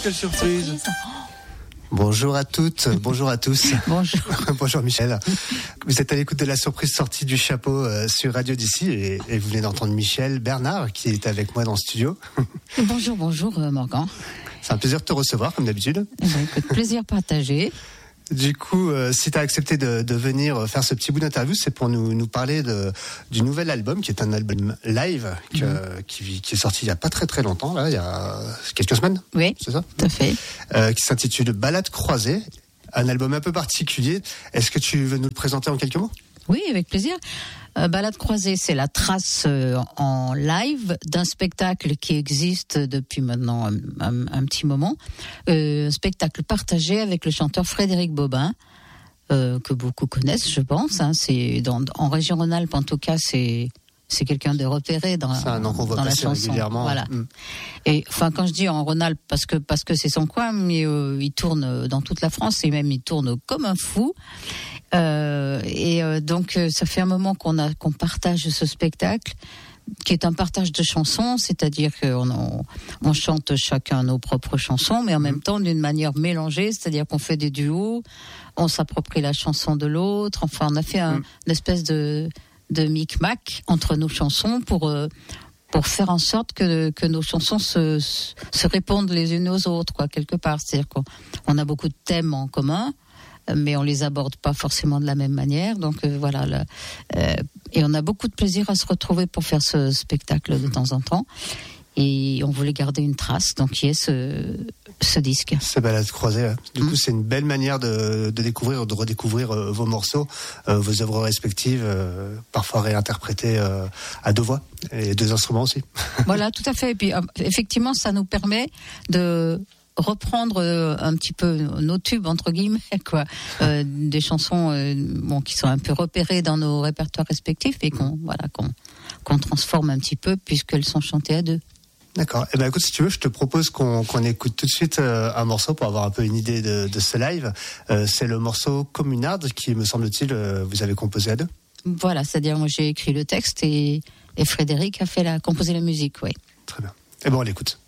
quelle surprise. Bonjour à toutes, bonjour à tous. Bonjour. Bonjour Michel. Vous êtes à l'écoute de la surprise sortie du chapeau sur Radio d'ici et vous venez d'entendre Michel Bernard qui est avec moi dans le studio. Bonjour Morgan. C'est un plaisir de te recevoir comme d'habitude. Écoute, plaisir partagé. Du coup, si tu as accepté de venir faire ce petit bout d'interview, c'est pour nous parler du nouvel album, qui est un album live qui est sorti il n'y a pas très longtemps, là, il y a quelques semaines. Oui, c'est ça, tout à fait. Qui s'intitule Balade croisée, un album un peu particulier. Est-ce que tu veux nous le présenter en quelques mots ? Oui, avec plaisir. Balade croisée, c'est la trace en live d'un spectacle qui existe depuis maintenant un petit moment. Un spectacle partagé avec le chanteur Frédéric Bobin, que beaucoup connaissent, je pense. Hein. En région Rhône-Alpes, en tout cas, c'est quelqu'un de repéré dans la chanson. Régulièrement. Voilà. Et enfin, quand je dis en Rhône-Alpes, parce que c'est son coin, mais il tourne dans toute la France et même il tourne comme un fou. Donc ça fait un moment qu'on partage ce spectacle, qui est un partage de chansons, c'est-à-dire qu'on chante chacun nos propres chansons, mais en même temps d'une manière mélangée, c'est-à-dire qu'on fait des duos, on s'approprie la chanson de l'autre. Enfin, on a fait une espèce de micmac entre nos chansons pour faire en sorte que nos chansons se répondent les unes aux autres, quoi, quelque part. C'est-à-dire qu'on a beaucoup de thèmes en commun, mais on les aborde pas forcément de la même manière. Donc voilà. Et on a beaucoup de plaisir à se retrouver pour faire ce spectacle de temps en temps. Et on voulait garder une trace, donc qui est ce disque. C'est Balade croisée. Du coup, c'est une belle manière de découvrir, de redécouvrir vos morceaux, vos œuvres respectives, parfois réinterprétées à deux voix et deux instruments aussi. Voilà, tout à fait. Et puis, effectivement, ça nous permet de reprendre un petit peu nos tubes entre guillemets, quoi, des chansons qui sont un peu repérées dans nos répertoires respectifs et qu'on transforme un petit peu puisqu'elles sont chantées à deux. D'accord. Eh ben écoute, si tu veux, je te propose qu'on écoute tout de suite un morceau pour avoir un peu une idée de ce live. C'est le morceau Communarde qui, me semble-t-il, vous avez composé à deux. Voilà, c'est-à-dire moi j'ai écrit le texte et Frédéric a composé la musique, oui. Très bien. Eh ben on l'écoute.